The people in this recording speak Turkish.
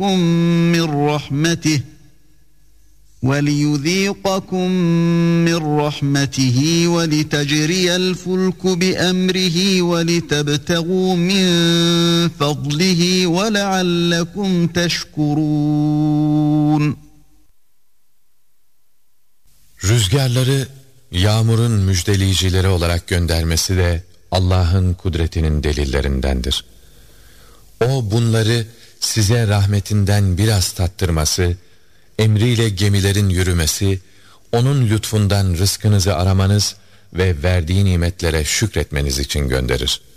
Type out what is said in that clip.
مِّن رَّحْمَتِهِ وَلِيُذِيقَكُم مِّن رَّحْمَتِهِ وَلِتَجْرِيَ الْفُلْكُ بِأَمْرِهِ وَلِتَبْتَغُوا مِن فَضْلِهِ وَلَعَلَّكُمْ تَشْكُرُونَ. Rüzgarları yağmurun müjdeleyicileri olarak göndermesi de Allah'ın kudretinin delillerindendir. O bunları size rahmetinden biraz tattırması, emriyle gemilerin yürümesi, onun lütfundan rızkınızı aramanız ve verdiği nimetlere şükretmeniz için gönderir.